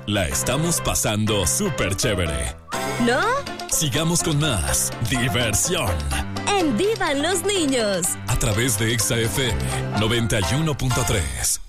La estamos pasando súper chévere. ¿No? Sigamos con más diversión. En Vivan los Niños. A través de Exa FM 91.3.